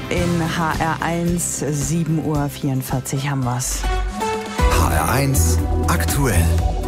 in HR1, 7:44 Uhr haben wir's. HR1 aktuell.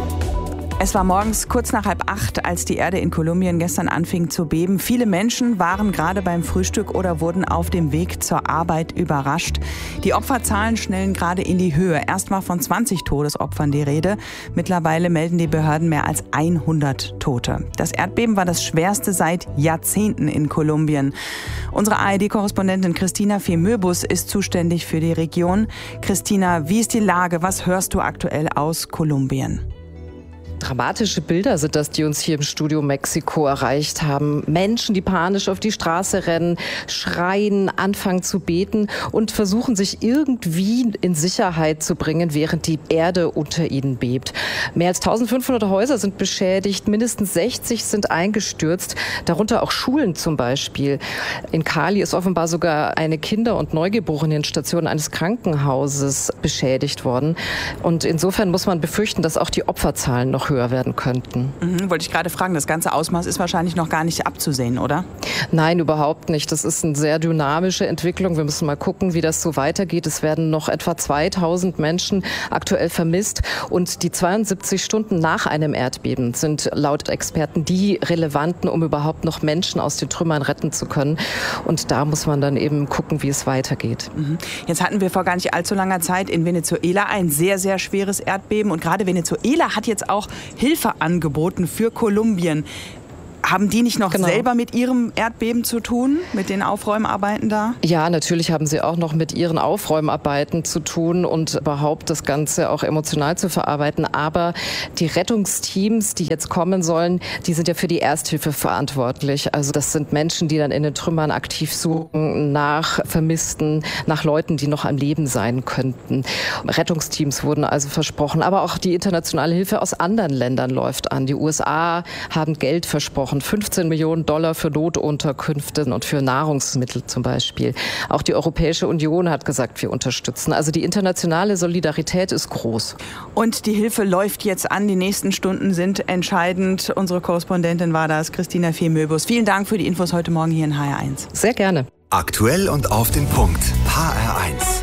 Es war morgens kurz nach 7:30, als die Erde in Kolumbien gestern anfing zu beben. Viele Menschen waren gerade beim Frühstück oder wurden auf dem Weg zur Arbeit überrascht. Die Opferzahlen schnellen gerade in die Höhe. Erst war von 20 Todesopfern die Rede. Mittlerweile melden die Behörden mehr als 100 Tote. Das Erdbeben war das schwerste seit Jahrzehnten in Kolumbien. Unsere ARD-Korrespondentin Christina Fehmöbus ist zuständig für die Region. Christina, wie ist die Lage? Was hörst du aktuell aus Kolumbien? Dramatische Bilder sind das, die uns hier im Studio Mexiko erreicht haben. Menschen, die panisch auf die Straße rennen, schreien, anfangen zu beten und versuchen, sich irgendwie in Sicherheit zu bringen, während die Erde unter ihnen bebt. Mehr als 1500 Häuser sind beschädigt, mindestens 60 sind eingestürzt, darunter auch Schulen zum Beispiel. In Cali ist offenbar sogar eine Kinder- und Neugeborenenstation eines Krankenhauses beschädigt worden. Und insofern muss man befürchten, dass auch die Opferzahlen noch höher werden könnten. Wollte ich gerade fragen, das ganze Ausmaß ist wahrscheinlich noch gar nicht abzusehen, oder? Nein, überhaupt nicht. Das ist eine sehr dynamische Entwicklung. Wir müssen mal gucken, wie das so weitergeht. Es werden noch etwa 2000 Menschen aktuell vermisst. Und die 72 Stunden nach einem Erdbeben sind laut Experten die relevanten, um überhaupt noch Menschen aus den Trümmern retten zu können. Und da muss man dann eben gucken, wie es weitergeht. Jetzt hatten wir vor gar nicht allzu langer Zeit in Venezuela ein sehr, sehr schweres Erdbeben. Und gerade Venezuela hat jetzt auch Hilfe angeboten für Kolumbien. Haben die nicht noch selber mit ihrem Erdbeben zu tun, mit den Aufräumarbeiten da? Ja, natürlich haben sie auch noch mit ihren Aufräumarbeiten zu tun und überhaupt das Ganze auch emotional zu verarbeiten. Aber die Rettungsteams, die jetzt kommen sollen, die sind ja für die Ersthilfe verantwortlich. Also das sind Menschen, die dann in den Trümmern aktiv suchen nach Vermissten, nach Leuten, die noch am Leben sein könnten. Rettungsteams wurden also versprochen. Aber auch die internationale Hilfe aus anderen Ländern läuft an. Die USA haben Geld versprochen. 15 Millionen Dollar für Notunterkünfte und für Nahrungsmittel zum Beispiel. Auch die Europäische Union hat gesagt, wir unterstützen. Also die internationale Solidarität ist groß. Und die Hilfe läuft jetzt an. Die nächsten Stunden sind entscheidend. Unsere Korrespondentin war das, Christina Fehmöbus. Vielen Dank für die Infos heute Morgen hier in HR1. Sehr gerne. Aktuell und auf den Punkt. HR1.